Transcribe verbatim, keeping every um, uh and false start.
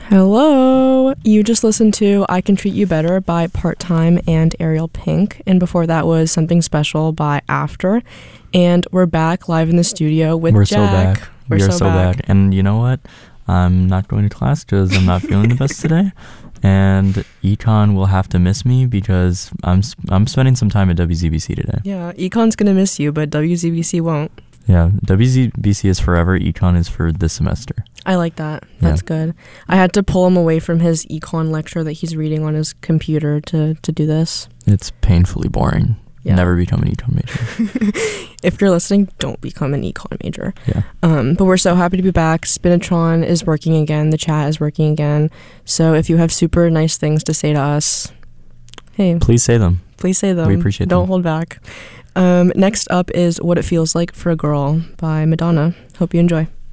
Hello. You just listened to I Can Treat You Better by Part Time and Ariel Pink. And before that was Something Special by After. And we're back live in the studio with we're Jack. So back. We're, we're so, so back. back. And you know what? I'm not going to class because I'm not feeling the best today. And econ will have to miss me because I'm I'm spending some time at W Z B C today. Yeah, econ's going to miss you, but W Z B C won't. Yeah, W Z B C is forever. Econ is for this semester. I like that. That's yeah. good. I had to pull him away from his econ lecture that he's reading on his computer to, to do this. It's painfully boring. Yeah. Never become an econ major. If you're listening, don't become an econ major. Yeah. Um, but we're so happy to be back. Spinatron is working again. The chat is working again. So if you have super nice things to say to us, hey. Please say them. Please say them. We appreciate Don't them. hold back. Um, next up is What It Feels Like for a Girl by Madonna. Hope you enjoy.